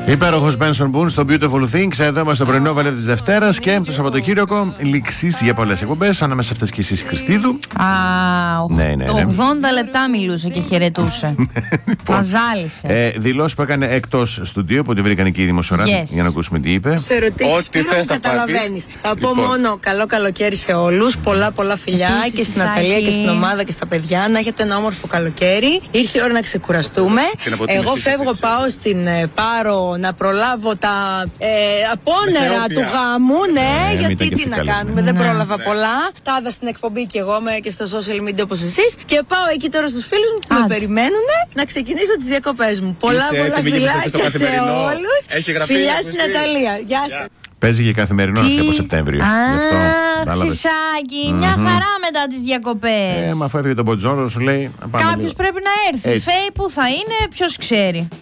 Υπέροχος Benson Boone στο Beautiful Things. Εδώ είμαστε στο πρωινό βαλέ της Δευτέρας και το Σαββατοκύριακο λήξης για πολλές εκπομπές. Ανάμεσα σε αυτές και εσείς, Χριστίδου. Ναι. 80 λεπτά μιλούσε και χαιρετούσε. Μαζάλισε. Δηλώσεις που έκανε εκτός στούντιο που τη βρήκαν εκεί οι δημοσιογράφοι. Για να ακούσουμε τι είπε. Σε ερωτήσεις δεν καταλαβαίνεις. Θα πω μόνο καλό καλοκαίρι σε όλους. Πολλά φιλιά και στην Ναταλία και στην ομάδα και στα παιδιά. Να έχετε ένα όμορφο καλοκαίρι. Ήρθε η ώρα να ξεκουραστούμε. Εγώ φεύγω, πάω στην Πάρο να προλάβω τα απόνερα του γάμου. Ναι, γιατί τι να κάνουμε, δεν πρόλαβα πολλά. Τα είδα στην εκπομπή και εγώ και στα social media όπως εσείς. Και πάω εκεί τώρα στους φίλους μου που με περιμένουν να ξεκινήσω τις διακοπές μου. Πολλά φιλάκια σε όλους. Φιλιά στην Ναταλία. Γεια σας. Παίζει και καθημερινό από Σεπτέμβριο. Χρυσάκι, μια χαρά μετά τις διακοπές. Μα φεύγει τον Μποτζόρο, σου λέει. Κάποιος πρέπει να έρθει. Φέι που θα είναι, ποιος ξέρει.